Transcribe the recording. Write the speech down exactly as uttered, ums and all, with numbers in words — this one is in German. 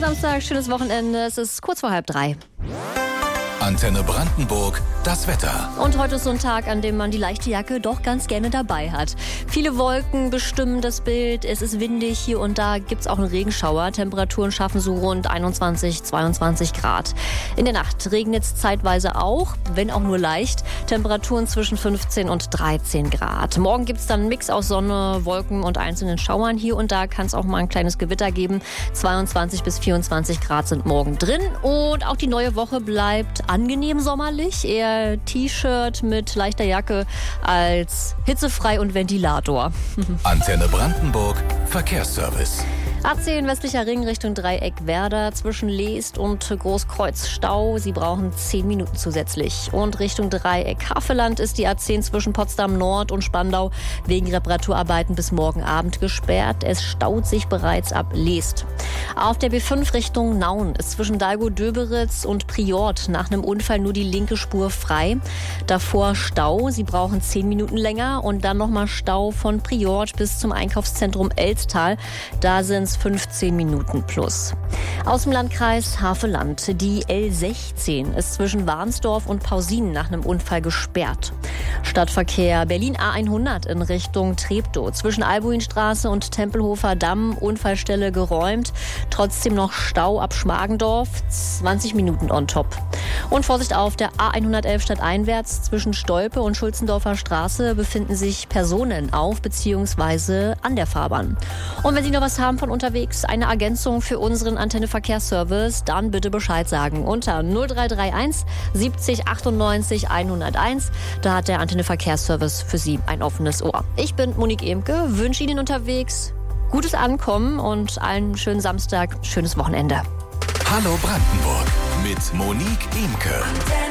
Samstag, schönes Wochenende. Es ist kurz vor halb drei. Antenne Brandenburg, das Wetter. Und heute ist so ein Tag, an dem man die leichte Jacke doch ganz gerne dabei hat. Viele Wolken bestimmen das Bild. Es ist windig. Hier und da gibt es auch einen Regenschauer. Temperaturen schaffen so rund einundzwanzig, zweiundzwanzig Grad. In der Nacht regnet es zeitweise auch, wenn auch nur leicht. Temperaturen zwischen fünfzehn und dreizehn Grad. Morgen gibt es dann einen Mix aus Sonne, Wolken und einzelnen Schauern. Hier und da kann es auch mal ein kleines Gewitter geben. zweiundzwanzig bis vierundzwanzig Grad sind morgen drin. Und auch die neue Woche bleibt angenehm sommerlich, eher T-Shirt mit leichter Jacke als hitzefrei und Ventilator. Antenne Brandenburg, Verkehrsservice. A zehn westlicher Ring Richtung Dreieck Werder zwischen Leest und Großkreuz Stau. Sie brauchen zehn Minuten zusätzlich. Und Richtung Dreieck Havelland ist die A zehn zwischen Potsdam Nord und Spandau wegen Reparaturarbeiten bis morgen Abend gesperrt. Es staut sich bereits ab Leest. Auf der B fünf Richtung Nauen ist zwischen Dalgo-Döberitz und Priort nach einem Unfall nur die linke Spur frei. Davor Stau. Sie brauchen zehn Minuten länger. Und dann nochmal Stau von Priort bis zum Einkaufszentrum Elstal. Da sind es fünfzehn Minuten plus. Aus dem Landkreis Havelland. Die L sechzehn ist zwischen Warnsdorf und Pausin nach einem Unfall gesperrt. Stadtverkehr Berlin A hundert in Richtung Treptow. Zwischen Albuinstraße und Tempelhofer Damm Unfallstelle geräumt. Trotzdem noch Stau ab Schmargendorf. zwanzig Minuten on top. Und Vorsicht auf der A hundertelf stadteinwärts zwischen Stolpe und Schulzendorfer Straße befinden sich Personen auf bzw. an der Fahrbahn. Und wenn Sie noch was haben von unterwegs, eine Ergänzung für unseren Antenne Verkehrsservice, dann bitte Bescheid sagen unter null drei drei eins siebzig achtundneunzig hunderteins. Da hat der Antenne Verkehrsservice für Sie ein offenes Ohr. Ich bin Monique Emke, wünsche Ihnen unterwegs gutes Ankommen und allen schönen Samstag, schönes Wochenende. Hallo Brandenburg mit Monique Emke.